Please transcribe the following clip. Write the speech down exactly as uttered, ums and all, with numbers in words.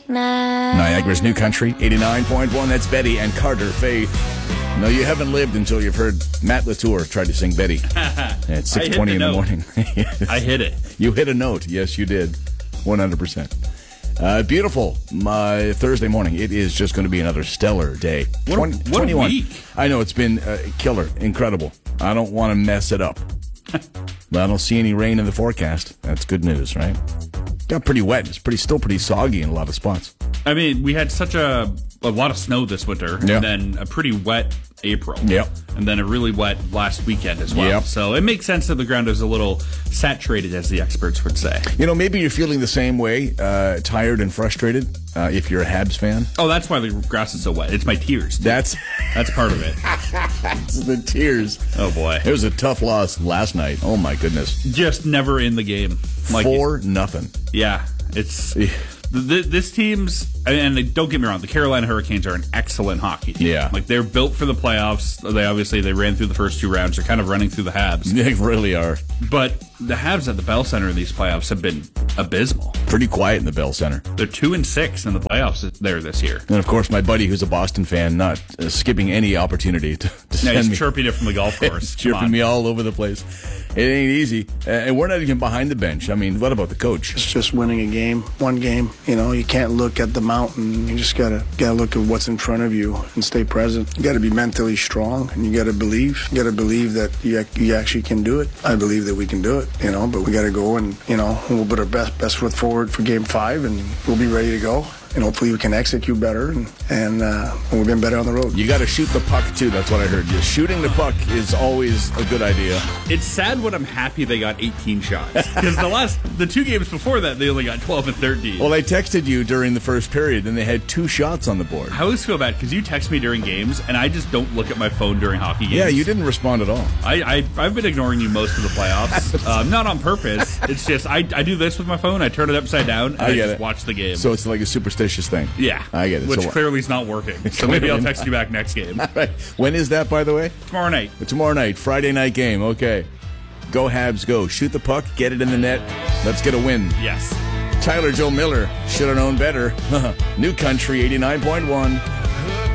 like night. Niagara's New Country, eighty-nine point one. That's Betty and Carter Faith. No, you haven't lived until you've heard Matt Latour try to sing Betty at six twenty in the morning. Yes. I hit it. You hit a note. Yes, you did. one hundred percent. Uh, beautiful. My Thursday morning. It is just going to be another stellar day. What, twenty, what twenty-one. a week. I know, it's been uh, killer, incredible. I don't want to mess it up. But I don't see any rain in the forecast. That's good news, right? Got pretty wet. It's pretty still pretty soggy in a lot of spots. I mean, we had such a a lot of snow this winter, Yeah. and then a pretty wet April. Yep. And then a really wet last weekend as well. Yep. So it makes sense that the ground is a little saturated, as the experts would say. You know, maybe you're feeling the same way, uh, tired and frustrated, uh, if you're a Habs fan. Oh, that's why the grass is so wet. It's my tears. Dude. That's That's part of it. it's the tears. Oh, boy. It was a tough loss last night. Oh, my goodness. Just never in the game. Like, Four nothing. Yeah. It's... th- this team's... And don't get me wrong, the Carolina Hurricanes are an excellent hockey team. Yeah. Like, they're built for the playoffs. They obviously, they ran through the first two rounds. They're kind of running through the Habs. They really are. But the Habs at the Bell Center in these playoffs have been abysmal. Pretty quiet in the Bell Center. They're two and six in the playoffs there this year. And, of course, my buddy who's a Boston fan, not uh, skipping any opportunity to, to Now send he's me. chirping it from the golf course. Come Chirping on. me all over the place. It ain't easy. Uh, and we're not even behind the bench. I mean, what about the coach? It's just winning a game, one game. You know, you can't look at the mountain. You just gotta gotta look at what's in front of you and stay present. You gotta be mentally strong, and you gotta believe. You gotta believe that you you actually can do it. I believe that we can do it. You know, but we gotta go and you know we'll put our best best foot forward for Game Five, and we'll be ready to go. And hopefully we can execute better, and, and uh, we've been better on the road. You got to shoot the puck, too. That's what I heard. Yeah, shooting the puck is always a good idea. It's sad when I'm happy they got eighteen shots. Because the last, the two games before that, they only got twelve and thirteen. Well, I texted you during the first period, and they had two shots on the board. I always feel bad because you text me during games, and I just don't look at my phone during hockey games. Yeah, you didn't respond at all. I, I, I've been ignoring you most of the playoffs. um, not on purpose. It's just, I, I do this with my phone, I turn it upside down, and I I, get just it. watch the game. So it's like a superstitious thing. Yeah. I get it. Which So- clearly is not working. So maybe I'll text you back next game. Right. When is that, by the way? Tomorrow night. Tomorrow night, Friday night game. Okay. Go Habs, go. Shoot the puck, get it in the net. Let's get a win. Yes. Tyler Joe Miller should have known better. New Country, eighty-nine point one.